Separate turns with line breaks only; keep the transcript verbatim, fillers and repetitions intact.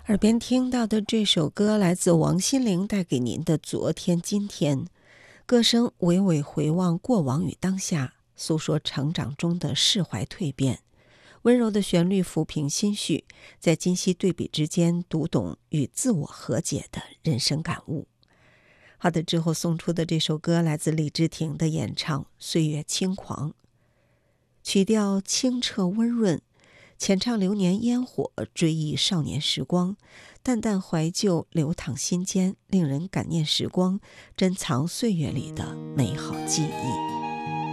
耳边听到的这首歌来自王心凌带给您的《昨天今天》，歌声娓娓回望过往与当下，诉说成长中的释怀蜕变。温柔的旋律抚平心绪，在今昔对比之间读懂与自我和解的人生感悟。好的，之后送出的这首歌来自李治廷的演唱《岁月轻狂》，曲调清澈温润，浅唱流年烟火，追忆少年时光，淡淡怀旧流淌心间，令人感念时光，珍藏岁月里的美好记忆。